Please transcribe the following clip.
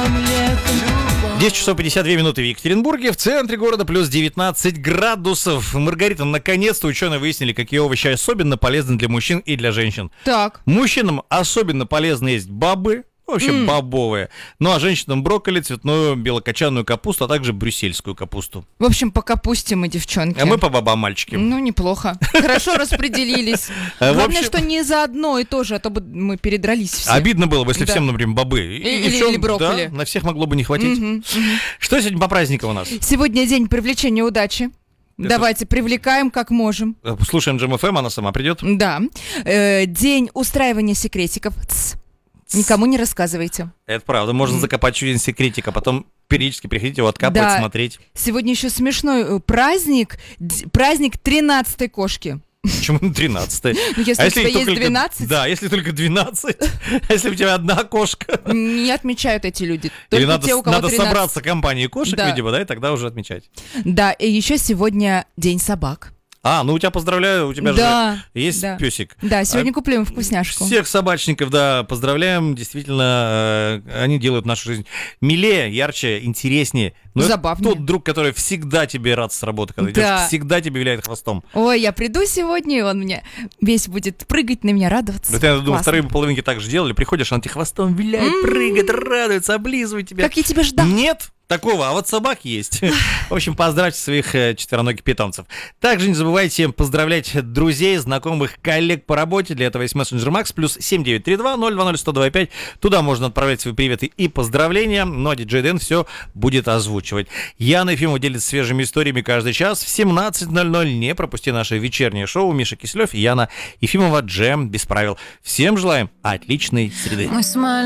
10 часов 52 минуты в Екатеринбурге, в центре города плюс 19 градусов. Маргарита, наконец-то ученые выяснили, какие овощи особенно полезны для мужчин и для женщин. Так. Мужчинам особенно полезно есть бобы, вообще бобовые. Ну а женщинам брокколи, цветную белокочанную капусту, а также брюссельскую капусту. В общем, по капусте мы, девчонки. А мы по бобам, мальчики. Ну, неплохо. Хорошо распределились. Главное, что не за одно и то же, а то бы мы передрались все. Обидно было бы, если Да. всем, например, бобы. Или брокколи. Да, на всех могло бы не хватить. Что сегодня по праздникам у нас? Сегодня день привлечения удачи. Давайте привлекаем как можем. Слушаем Джем ФМ, она сама придет. Да. День устраивания секретиков. Никому не рассказывайте. Это правда, можно закопать чуть-чуть секретик, а потом периодически приходить его откапывать, Да. смотреть. Сегодня еще смешной праздник. Праздник 13-й кошки. Почему 13-й? Ну, если у тебя есть 12, Да, если только 12, а если у тебя одна кошка. не отмечают эти люди. Или Только те, у кого надо 13. собраться компанией кошек, Да. видимо, да, и тогда уже отмечать. Да, и еще сегодня день собак. Ну у тебя поздравляю, у тебя Да, же есть да. песик. Да, сегодня куплю им вкусняшку. Всех собачников, да, поздравляем. Действительно, они делают нашу жизнь милее, ярче, интереснее. Но Забавнее. Это тот друг, который всегда тебе рад с работы, когда Да. идешь, всегда тебе виляет хвостом. Ой, я приду сегодня, и он мне весь будет прыгать на меня, радоваться. Вот я думаю, Классно. вторые половинки так же делали. Приходишь, он тебе хвостом виляет, прыгает, радуется, облизывает тебя. Как я тебя ждал. Нет такого, а вот собак есть. В общем, поздравьте своих четвероногих питомцев. Также не забывайте поздравлять друзей, знакомых, коллег по работе. Для этого есть мессенджер Макс, плюс 7932-020-1025. Туда можно отправлять свои приветы и поздравления. Ну а диджей Дэн все будет озвучивать. Яна Ефимова делится свежими историями каждый час в 17:00. Не пропусти наше вечернее шоу. Миша Киселев и Яна Ефимова. Джем без правил. Всем желаем отличной среды.